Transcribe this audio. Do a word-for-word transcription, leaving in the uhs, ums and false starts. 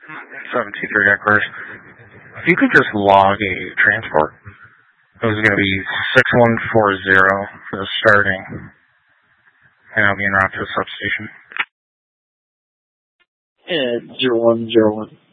seven two three headquarters. If you could just log a transport. It was going to be six one four zero for the starting. And I'll be en route to the substation. And zero one zero one.